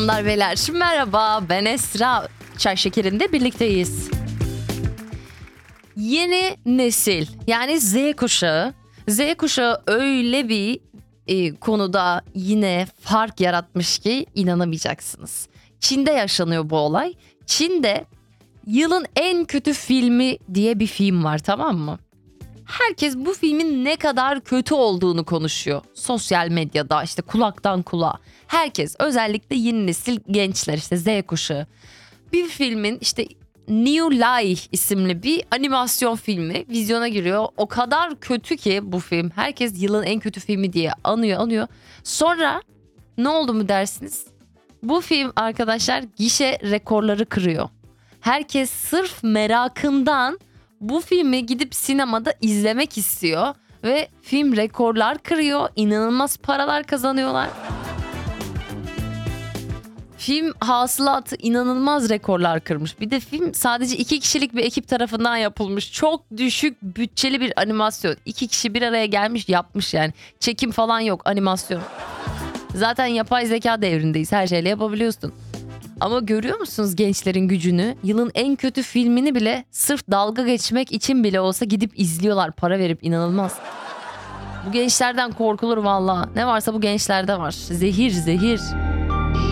Hanımlar beyler merhaba, ben Esra. Çay şekerinde birlikteyiz. Yeni nesil yani Z kuşağı. Z kuşağı öyle bir konuda yine fark yaratmış ki inanamayacaksınız. Çin'de yaşanıyor bu olay. Çin'de yılın en kötü filmi diye bir film var, tamam mı? Herkes bu filmin ne kadar kötü olduğunu konuşuyor. Sosyal medyada işte kulaktan kulağa. Herkes, özellikle yeni nesil gençler, işte Z kuşağı. Bir filmin işte New Life isimli bir animasyon filmi vizyona giriyor. O kadar kötü ki bu film. Herkes yılın en kötü filmi diye anıyor. Sonra ne oldu mu dersiniz? Bu film arkadaşlar gişe rekorları kırıyor. Herkes sırf merakından bu filmi gidip sinemada izlemek istiyor. Ve film rekorlar kırıyor. İnanılmaz paralar kazanıyorlar. Film hasılatı inanılmaz rekorlar kırmış. Bir de film sadece 2 kişilik bir ekip tarafından yapılmış. Çok düşük bütçeli bir animasyon. 2 kişi bir araya gelmiş yapmış yani. Çekim falan yok, animasyon. Zaten yapay zeka devrindeyiz. Her şeyle yapabiliyorsun. Ama görüyor musunuz gençlerin gücünü? Yılın en kötü filmini bile sırf dalga geçmek için bile olsa gidip izliyorlar para verip, inanılmaz. Bu gençlerden korkulur valla. Ne varsa bu gençlerde var. Zehir.